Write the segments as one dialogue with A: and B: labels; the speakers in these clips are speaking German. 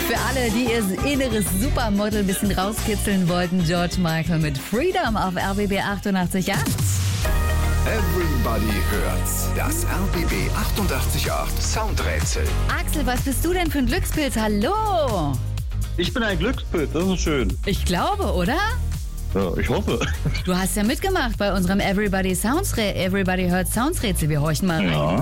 A: Für alle, die ihr inneres Supermodel ein bisschen rauskitzeln wollten, George Michael mit Freedom auf RBB 88.8.
B: Everybody hört's. Das RBB 88.8 Soundrätsel.
A: Axel, was bist du denn für ein Glückspilz? Hallo!
C: Ich bin ein Glückspilz, das ist schön.
A: Ich glaube, oder?
C: Ja, ich hoffe.
A: Du hast ja mitgemacht bei unserem Everybody Hurts Sounds Rätsel. Wir horchen mal rein.
C: Ja.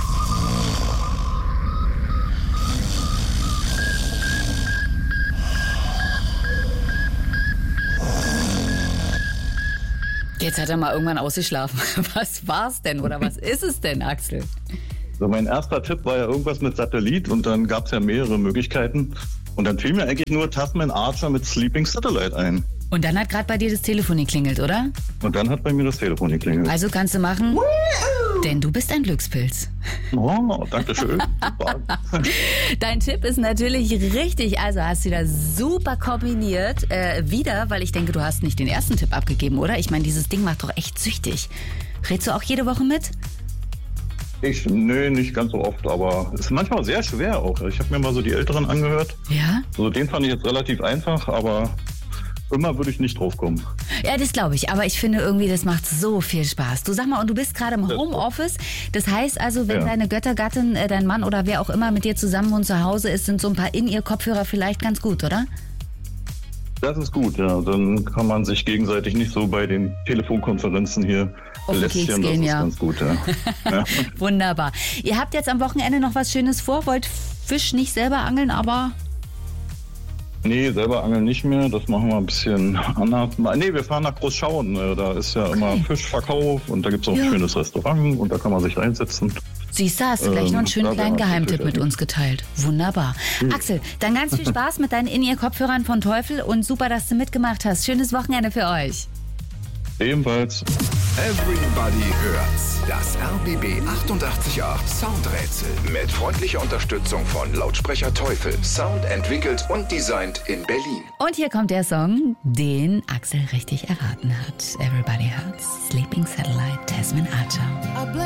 A: Jetzt hat er mal irgendwann ausgeschlafen. Was war's denn oder was ist es denn, Axel?
C: So, mein erster Tipp war ja irgendwas mit Satellit und dann gab es ja mehrere Möglichkeiten. Und dann fiel mir eigentlich nur Tasman Archer mit Sleeping Satellite ein.
A: Und dann hat gerade bei dir das Telefon geklingelt, oder?
C: Und dann hat bei mir das Telefon geklingelt.
A: Also kannst du machen, denn du bist ein Glückspilz.
C: Oh, danke schön. Super.
A: Dein Tipp ist natürlich richtig. Also hast du da super kombiniert. Wieder, weil ich denke, du hast nicht den ersten Tipp abgegeben, oder? Ich meine, dieses Ding macht doch echt süchtig. Redst du auch jede Woche mit?
C: Nee, nicht ganz so oft, aber es ist manchmal sehr schwer auch. Ich habe mir mal so die Älteren angehört.
A: Ja?
C: So, den fand ich jetzt relativ einfach, aber immer würde ich nicht drauf kommen.
A: Ja, das glaube ich. Aber ich finde irgendwie, das macht so viel Spaß. Du sag mal, und du bist gerade im Homeoffice. Das heißt also, wenn deine Göttergattin, dein Mann oder wer auch immer mit dir zusammen und zu Hause ist, sind so ein paar In-Ear-Kopfhörer vielleicht ganz gut, oder?
C: Das ist gut, ja. Dann kann man sich gegenseitig nicht so bei den Telefonkonferenzen hier
A: auf den Keks
C: lästchen.
A: gehen,
C: Das ist
A: ja.
C: ganz gut, ja. Ja.
A: Wunderbar. Ihr habt jetzt am Wochenende noch was Schönes vor, wollt Fisch nicht selber angeln, aber...
C: Nee, selber angeln nicht mehr. Das machen wir ein bisschen anders. Nee, wir fahren nach Großschauen. Da ist ja immer Fischverkauf und da gibt es auch ein schönes Restaurant und da kann man sich reinsetzen.
A: Siehst du, hast du gleich noch einen schönen
C: da
A: kleinen
C: wär
A: Geheimtipp
C: natürlich
A: mit uns geteilt. Wunderbar. Axel, dann ganz viel Spaß mit deinen In-Ear-Kopfhörern von Teufel und super, dass du mitgemacht hast. Schönes Wochenende für euch.
C: Ebenfalls.
B: Everybody hört's. Das RBB 88.8 Soundrätsel. Mit freundlicher Unterstützung von Lautsprecher Teufel. Sound entwickelt und designt in Berlin.
A: Und hier kommt der Song, den Axel richtig erraten hat. Everybody Hurts, Sleeping Satellite, Tasman Archer.